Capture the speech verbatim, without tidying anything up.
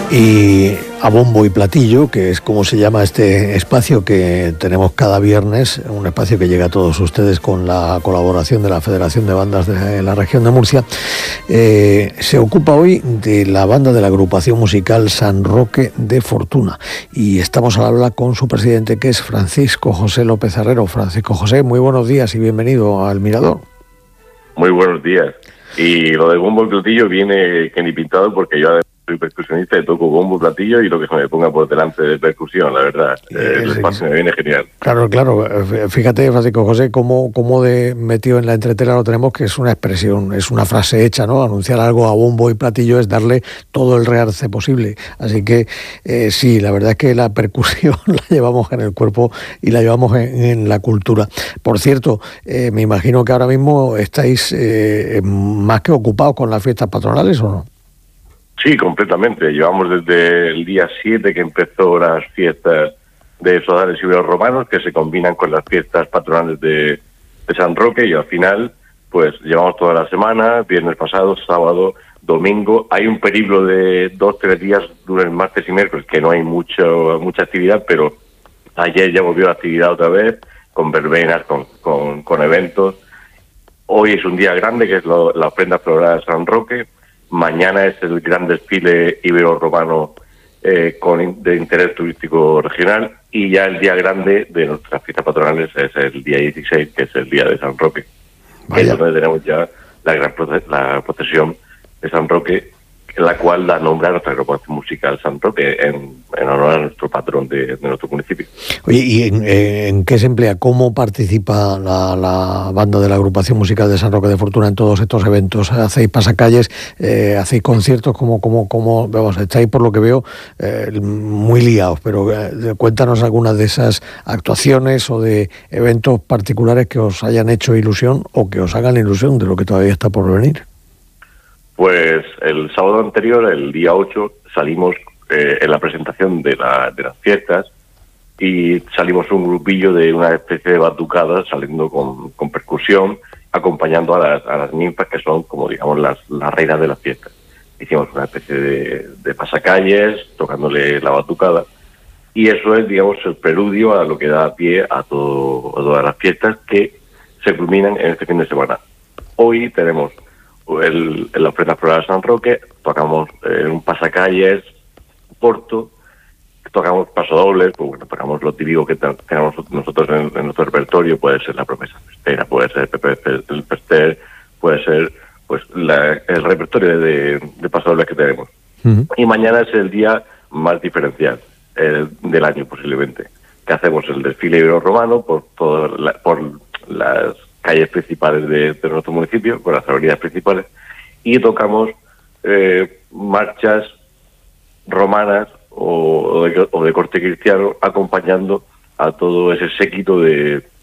Y a bombo y platillo, que es como se llama este espacio que tenemos cada viernes, un espacio que llega a todos ustedes con la colaboración de la Federación de Bandas de la Región de Murcia, eh, se ocupa hoy de la banda de la agrupación musical San Roque de Fortuna. Y estamos al habla con su presidente, que es Francisco José López Herrero. Francisco José, muy buenos días y bienvenido al Mirador. Muy buenos días. Y lo de bombo y platillo viene que ni pintado, porque yo soy percusionista y toco bombo, platillo y lo que se me ponga por delante de percusión, la verdad. Eh, el espacio me viene genial. Claro, claro. Fíjate, Francisco José, cómo, cómo de metido en la entretela lo tenemos, que es una expresión, es una frase hecha, ¿no? Anunciar algo a bombo y platillo es darle todo el realce posible. Así que eh, sí, la verdad es que la percusión la llevamos en el cuerpo y la llevamos en, en la cultura. Por cierto, eh, me imagino que ahora mismo estáis eh, más que ocupados con las fiestas patronales, ¿o no? Sí, completamente. Llevamos desde el día siete que empezó las fiestas de sodales ibero-romanos, que se combinan con las fiestas patronales de, de San Roque, y al final pues llevamos toda la semana, viernes pasado, sábado, domingo. Hay un periplo de dos, tres días, dura el martes y miércoles, que no hay mucho mucha actividad, pero ayer ya volvió la actividad otra vez, con verbenas, con, con, con eventos. Hoy es un día grande, que es lo, la ofrenda floral de San Roque. Mañana es el gran desfile ibero-romano eh, con de interés turístico regional, y ya el día grande de nuestras fiestas patronales es el día dieciséis, que es el día de San Roque. Que es donde tenemos ya la gran proce- la procesión de San Roque, la cual da nombre a nuestra agrupación musical San Roque, en, en honor a nuestro patrón de, de nuestro municipio. Oye, ¿y en, en qué se emplea? ¿Cómo participa la, la banda de la agrupación musical de San Roque de Fortuna en todos estos eventos? ¿Hacéis pasacalles? Eh, ¿Hacéis conciertos? ¿Cómo, cómo, cómo, vamos, estáis, por lo que veo, eh, muy liados? Pero eh, cuéntanos algunas de esas actuaciones o de eventos particulares que os hayan hecho ilusión o que os hagan ilusión de lo que todavía está por venir. Pues el sábado anterior, el día ocho, salimos eh, en la presentación de, la, de las fiestas, y salimos un grupillo de una especie de batucada, saliendo con, con percusión, acompañando a las, a las ninfas, que son, como digamos, las, las reinas de las fiestas. Hicimos una especie de, de pasacalles, tocándole la batucada, y eso es, digamos, el preludio a lo que da pie a, todo, a todas las fiestas que se culminan en este fin de semana. Hoy tenemos el, el la ofrenda floral de San Roque, tocamos eh, un pasacalles corto, tocamos pasodobles, pues bueno, tocamos lo típico que tenemos nosotros en, en nuestro repertorio. Puede ser la promesa festera, puede ser Pepe el Fester, puede ser pues la, el repertorio de, de pasodobles que tenemos. Uh-huh. Y mañana es el día más diferencial eh, del año, posiblemente, que hacemos el desfile ibero-romano por, todas la, por las calles principales de, de nuestro municipio, por las avenidas principales, y tocamos eh, marchas romanas o, o, de, o de corte cristiano, acompañando a todo ese séquito de,